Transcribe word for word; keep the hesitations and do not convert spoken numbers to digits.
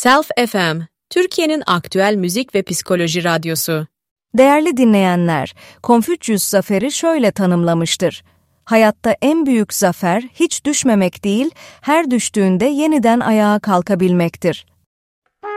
Self F M, Türkiye'nin aktüel müzik ve psikoloji radyosu. Değerli dinleyenler, Konfüçyüs zaferi şöyle tanımlamıştır. Hayatta en büyük zafer hiç düşmemek değil, her düştüğünde yeniden ayağa kalkabilmektir.